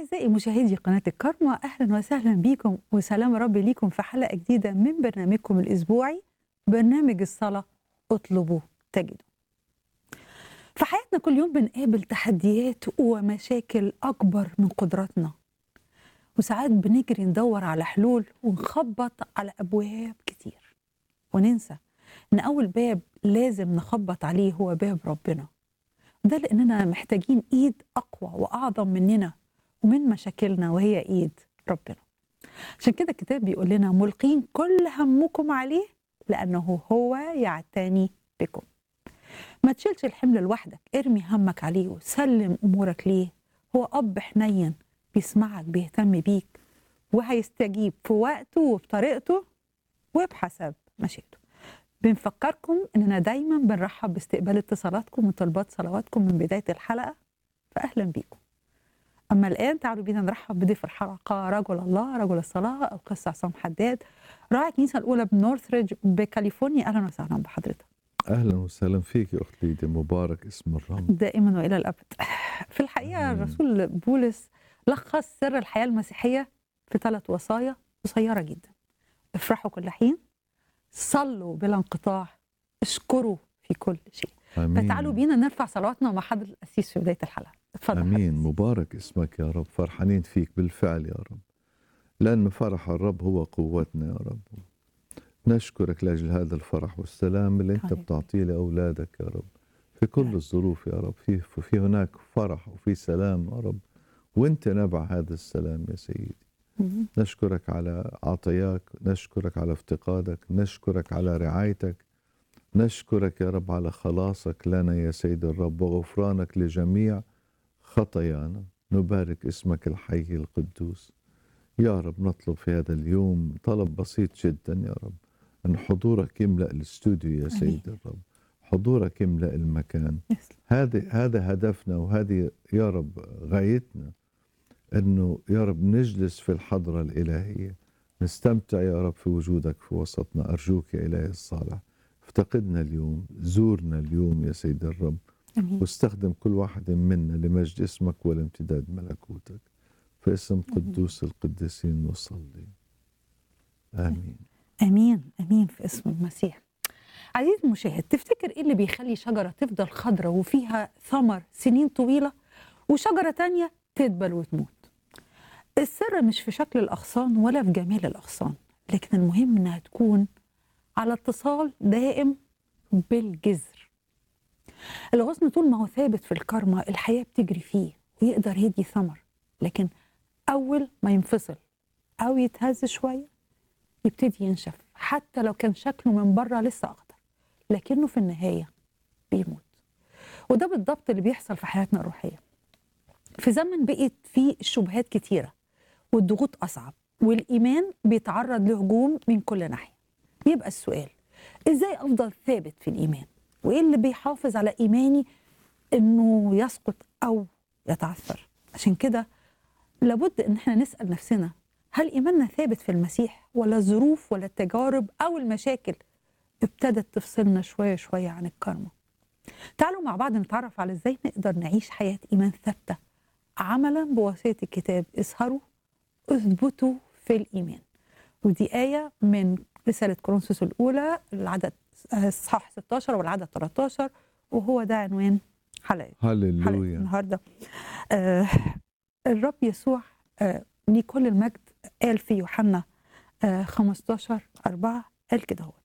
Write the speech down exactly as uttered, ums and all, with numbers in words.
أعزائي مشاهدي قناة الكارما، أهلا وسهلا بكم وسلام رب ليكم في حلقة جديدة من برنامجكم الأسبوعي برنامج الصلاة اطلبوا تجدوا. في حياتنا كل يوم بنقابل تحديات ومشاكل أكبر من قدراتنا، وساعات بنجري ندور على حلول ونخبط على أبواب كتير وننسى إن أول باب لازم نخبط عليه هو باب ربنا. ده لأننا محتاجين إيد أقوى وأعظم مننا ومن مشاكلنا، وهي إيد ربنا. عشان كده الكتاب بيقول لنا ملقين كل همكم عليه لأنه هو يعتني بكم. ما تشيلش الحمل لوحدك، ارمي همك عليه وسلم أمورك ليه. هو أب حنين بيسمعك، بيهتم بيك، وهيستجيب في وقته وبطريقته وبحسب مشيئته. بنفكركم إننا دايما بنرحب باستقبال اتصالاتكم وطلبات صلواتكم من بداية الحلقة، فأهلا بيكم. أما الآن تعالوا بينا نرحب بضيف الحلقة، رجل الله، رجل الصلاة، القس عصام حداد، راعي الكنيسة الأولى بنورثريدج بكاليفورنيا. أهلا وسهلا بحضرتك. أهلا وسهلا فيك يا أخت ليديا، مبارك اسم الرب دائما وإلى الأبد. في الحقيقة آمين. الرسول بولس لخص سر الحياة المسيحية في ثلاث وصايا قصيرة جدا: افرحوا كل حين، صلوا بلا انقطاع، اشكروا في كل شيء. آمين. فتعالوا بينا نرفع صلواتنا مع حضرة القسيس في بداية الحلقة. اتفضل. آمين. مبارك اسمك يا رب، فرحانين فيك بالفعل يا رب، لأن فرح الرب هو قوتنا يا رب. نشكرك لأجل هذا الفرح والسلام اللي أنت حبيبي. بتعطيه لأولادك يا رب في كل الظروف يا رب. في في هناك فرح وفي سلام يا رب، وأنت نبع هذا السلام يا سيدي. مم. نشكرك على عطياك، نشكرك على افتقادك، نشكرك على رعايتك، نشكرك يا رب على خلاصك لنا يا سيد الرب وغفرانك لجميع خطايانا. نبارك اسمك الحي القدوس يا رب. نطلب في هذا اليوم طلب بسيط جدا يا رب، أن حضورك يملأ الاستوديو يا سيد الرب، حضورك يملأ المكان. يسلم. هذا هذا هدفنا، وهذه يا رب غايتنا، أنه يا رب نجلس في الحضرة الإلهية، نستمتع يا رب في وجودك في وسطنا. أرجوك يا إلهي الصالح، افتقدنا اليوم، زورنا اليوم يا سيد الرب، أمين. واستخدم كل واحد منا لمجد اسمك ولامتداد ملكوتك. في اسم قدوس القديسين نصلي، آمين. أمين أمين في اسم المسيح. عزيزي المشاهد، تفتكر إيه اللي بيخلي شجرة تفضل خضرة وفيها ثمر سنين طويلة وشجرة تانية تدبل وتموت؟ السر مش في شكل الأغصان ولا في جمال الأغصان، لكن المهم إنها تكون على اتصال دائم بالجذر. الغصن طول ما هو ثابت في الكرمة الحياة بتجري فيه ويقدر يدي ثمر، لكن أول ما ينفصل أو يتهز شوية يبتدي ينشف، حتى لو كان شكله من بره لسه أخضر، لكنه في النهاية بيموت. وده بالضبط اللي بيحصل في حياتنا الروحية. في زمن بقت فيه الشبهات كتيرة والضغوط أصعب والإيمان بيتعرض لهجوم من كل ناحية. يبقى السؤال: إزاي أفضل ثابت في الإيمان؟ وإيه اللي بيحافظ على إيماني إنه يسقط أو يتعثر؟ عشان كده لابد إن احنا نسأل نفسنا: هل إيماننا ثابت في المسيح، ولا الظروف ولا التجارب أو المشاكل ابتدت تفصلنا شوية شوية عن الكرمة؟ تعالوا مع بعض نتعرف على إزاي نقدر نعيش حياة إيمان ثابتة عملا بوصية الكتاب: اسهروا اثبتوا في الإيمان. ودي آية من رسالة كورنثوس الأولى العدد اصحاح ستة عشر والعدد ثلاثة عشر، وهو ده عنوان حلقة حلقة هللويا. النهارده. آه الرب يسوع آه ليه كل المجد قال في يوحنا آه خمسة عشر أربعة، قال كده: هو